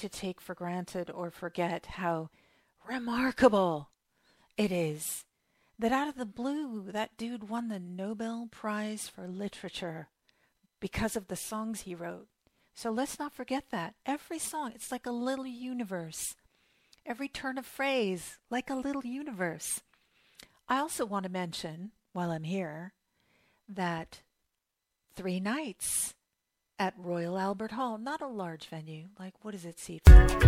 take for granted or forget how remarkable it is that out of the blue, that dude won the Nobel Prize for Literature because of the songs he wrote. So let's not forget that. Every song, it's like a little universe. Every turn of phrase, like a little universe. I also want to mention, while I'm here, that 3 nights at Royal Albert Hall, not a large venue, like what does it seat?